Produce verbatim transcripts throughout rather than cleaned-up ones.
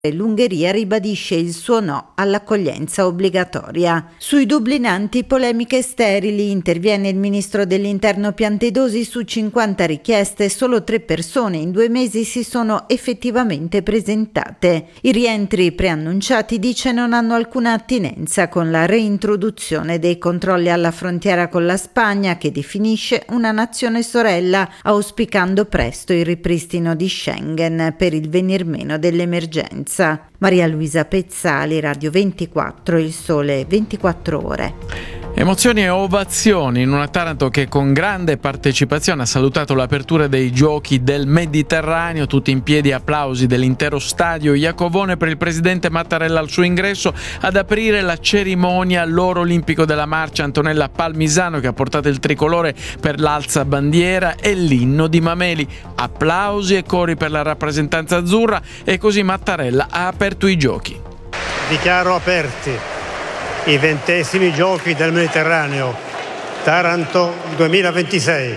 L'Ungheria ribadisce il suo no all'accoglienza obbligatoria. Sui dublinanti polemiche sterili, interviene il ministro dell'Interno Piantedosi. Su cinquanta richieste solo tre persone in due mesi si sono effettivamente presentate. I rientri preannunciati, dice, non hanno alcuna attinenza con la reintroduzione dei controlli alla frontiera con la Spagna, che definisce una nazione sorella, auspicando presto il ripristino di Schengen per il venir meno dell'emergenza. Maria Luisa Pezzali, Radio ventiquattro, Il Sole ventiquattro Ore. Emozioni e ovazioni in una Taranto che con grande partecipazione ha salutato l'apertura dei Giochi del Mediterraneo, tutti in piedi, applausi dell'intero stadio Iacovone per il presidente Mattarella al suo ingresso. Ad aprire la cerimonia l'oro olimpico della marcia Antonella Palmisano, che ha portato il tricolore per l'alza bandiera, e l'inno di Mameli. Applausi e cori per la rappresentanza azzurra, e così Mattarella ha aperto i Giochi. Dichiaro aperti i ventesimi Giochi del Mediterraneo Taranto duemilaventisei.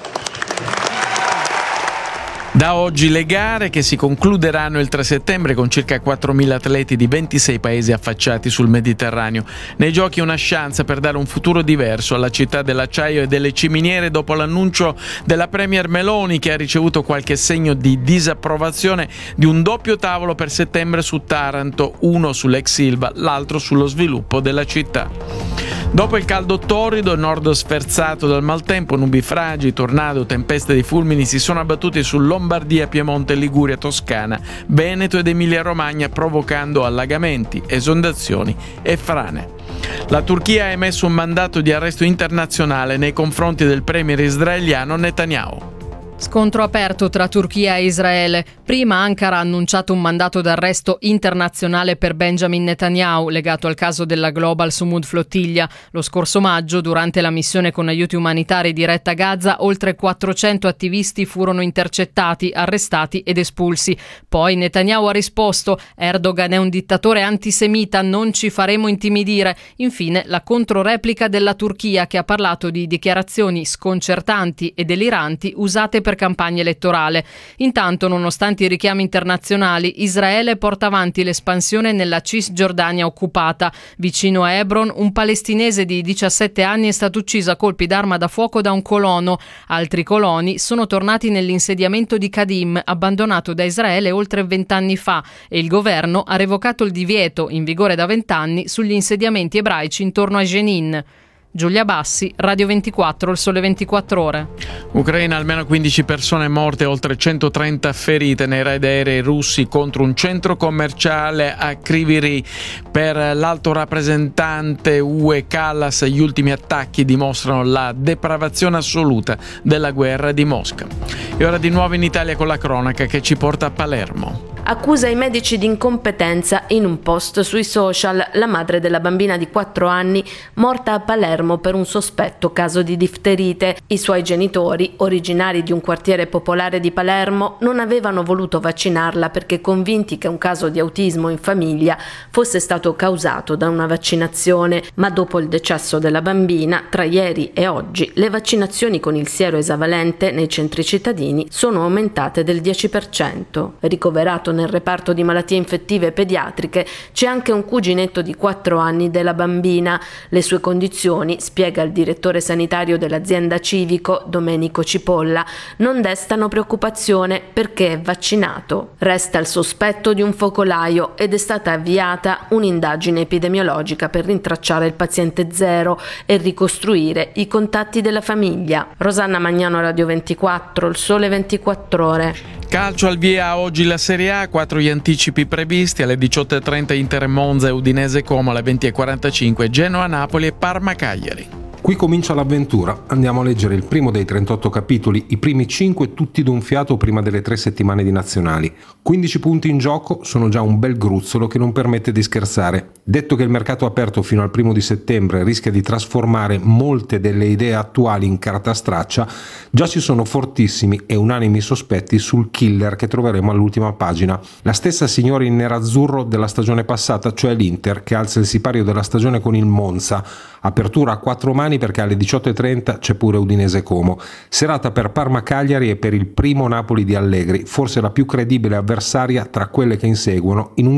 Da oggi le gare, che si concluderanno il tre settembre con circa quattromila atleti di ventisei paesi affacciati sul Mediterraneo. Nei Giochi una chance per dare un futuro diverso alla città dell'acciaio e delle ciminiere dopo l'annuncio della premier Meloni, che ha ricevuto qualche segno di disapprovazione, di un doppio tavolo per settembre su Taranto, uno sull'ex Ilva, l'altro sullo sviluppo della città. Dopo il caldo torrido, il nord sferzato dal maltempo, nubifragi, tornado, tempeste di fulmini si sono abbattuti su Lombardia, Piemonte, Liguria, Toscana, Veneto ed Emilia-Romagna, provocando allagamenti, esondazioni e frane. La Turchia ha emesso un mandato di arresto internazionale nei confronti del premier israeliano Netanyahu. Scontro aperto tra Turchia e Israele. Prima Ankara ha annunciato un mandato d'arresto internazionale per Benjamin Netanyahu, legato al caso della Global Sumud Flottiglia. Lo scorso maggio, durante la missione con aiuti umanitari diretta a Gaza, oltre quattrocento attivisti furono intercettati, arrestati ed espulsi. Poi Netanyahu ha risposto: Erdogan è un dittatore antisemita, non ci faremo intimidire. Infine la controreplica della Turchia, che ha parlato di dichiarazioni sconcertanti e deliranti usate per per campagna elettorale. Intanto, nonostante i richiami internazionali, Israele porta avanti l'espansione nella Cisgiordania occupata. Vicino a Hebron, un palestinese di diciassette anni è stato ucciso a colpi d'arma da fuoco da un colono. Altri coloni sono tornati nell'insediamento di Kadim, abbandonato da Israele oltre vent'anni fa, e il governo ha revocato il divieto, in vigore da vent'anni, sugli insediamenti ebraici intorno a Jenin. Giulia Bassi, Radio ventiquattro, Il Sole ventiquattro Ore. Ucraina, almeno quindici persone morte e oltre centotrenta ferite nei raid aerei russi contro un centro commerciale a Kryvyi Rih. Per l'alto rappresentante U E Kallas, gli ultimi attacchi dimostrano la depravazione assoluta della guerra di Mosca. E ora di nuovo in Italia con la cronaca che ci porta a Palermo. Accusa i medici di incompetenza in un post sui social la madre della bambina di quattro anni morta a Palermo per un sospetto caso di difterite. I suoi genitori, originari di un quartiere popolare di Palermo, non avevano voluto vaccinarla perché convinti che un caso di autismo in famiglia fosse stato causato da una vaccinazione, ma dopo il decesso della bambina, tra ieri e oggi, le vaccinazioni con il siero esavalente nei centri cittadini sono aumentate del dieci per cento. Ricoverato nel reparto di malattie infettive pediatriche c'è anche un cuginetto di quattro anni della bambina. Le sue condizioni, spiega il direttore sanitario dell'azienda Civico, Domenico Cipolla, non destano preoccupazione perché è vaccinato. Resta il sospetto di un focolaio ed è stata avviata un'indagine epidemiologica per rintracciare il paziente zero e ricostruire i contatti della famiglia. Rosanna Magnano, Radio ventiquattro, Il Sole ventiquattro Ore. Calcio al via oggi la Serie A, quattro gli anticipi previsti: alle diciotto e trenta Inter Monza e Udinese Como, alle venti e quarantacinque Genoa Napoli e Parma Cagliari. Qui comincia l'avventura. Andiamo a leggere il primo dei trentotto capitoli, i primi cinque tutti d'un fiato prima delle tre settimane di nazionali. quindici punti in gioco sono già un bel gruzzolo che non permette di scherzare. Detto che il mercato aperto fino al primo di settembre rischia di trasformare molte delle idee attuali in carta straccia, già ci sono fortissimi e unanimi sospetti sul killer che troveremo all'ultima pagina. La stessa signora in nerazzurro della stagione passata, cioè l'Inter, che alza il sipario della stagione con il Monza. Apertura a quattro mani perché alle diciotto e trenta c'è pure Udinese Como. Serata per Parma Cagliari e per il primo Napoli di Allegri, forse la più credibile avversaria tra quelle che inseguono in un